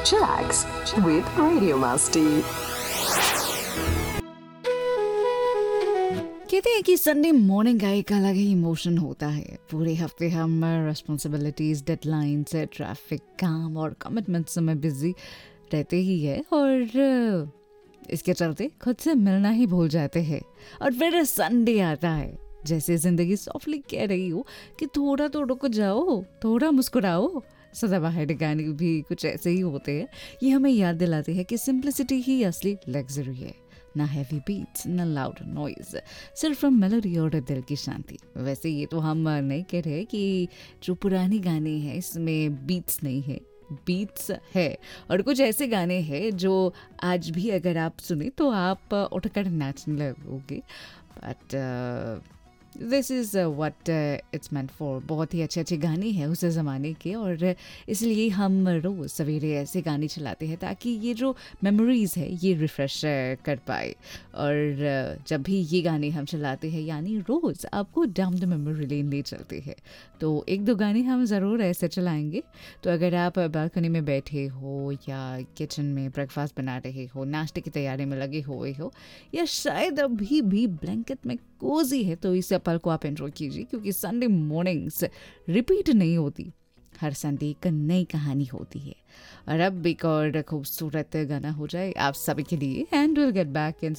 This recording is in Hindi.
Chillax with Radio Masti. कहते हैं कि संडे मॉर्निंग का एक अलग ही इमोशन होता है. पूरे हफ्ते हम रिस्पॉन्सिबिलिटीज, डेडलाइंस, ट्रैफिक, काम और कमिटमेंट्स में बिजी रहते ही है और इसके चलते खुद से मिलना ही भूल जाते हैं. और फिर संडे आता है, जैसे जिंदगी सॉफ्टली कह रही हो कि थोड़ा तो रुक जाओ, थोड़ा मुस्कुराओ. सदाबहार गाने भी कुछ ऐसे ही होते हैं. ये हमें याद दिलाते हैं कि सिंप्लिसिटी ही असली लग्जरी है. ना हैवी बीट्स, ना लाउड नॉइज, सिर्फ मेलोडी और दिल की शांति. वैसे ये तो हम नहीं कह रहे कि जो पुराने गाने हैं इसमें बीट्स नहीं है, बीट्स है. और कुछ ऐसे गाने हैं जो आज भी अगर आप सुने तो आप उठकर नाचने लगोगे. But this is what it's meant for. बहुत ही अच्छे अच्छे गाने हैं उस ज़माने के, और इसलिए हम रोज़ सवेरे ऐसे गाने चलाते हैं ताकि ये जो मेमोरीज़ है ये रिफ़्रेश कर पाए. और जब भी ये गाने हम चलाते हैं यानी रोज़ आपको डाउन द मेमोरी लेन ले चलते हैं. तो एक दो गाने हम ज़रूर ऐसे चलाएंगे. तो अगर आप बालकनी में बैठे हो या किचन में ब्रेकफास्ट बना रहे हो, नाश्ते की तैयारी में लगे हुए हो, या शायद अभी भी ब्लैंकेट में कोजी है, तो इस पल को आप एंजॉय कीजिए, क्योंकि संडे मॉर्निंग्स रिपीट नहीं होती. हर संडे एक नई कहानी होती है. और अब एक और खूबसूरत गाना हो जाए आप सभी के लिए, and will get back in